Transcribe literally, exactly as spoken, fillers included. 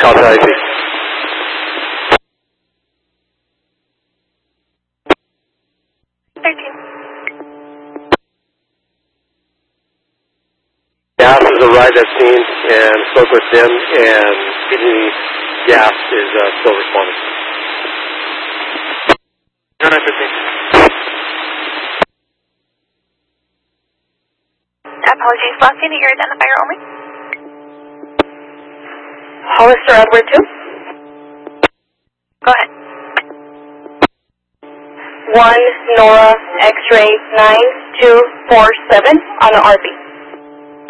Copy, I see. thirteen. Gas has arrived at scene and spoke with them, and P G and E gas is uh, still responding. nine fifteen. Apologies, last name, your identifier only. Hollister Edward two. Go ahead. one Nora X-ray nine two four seven on the R B.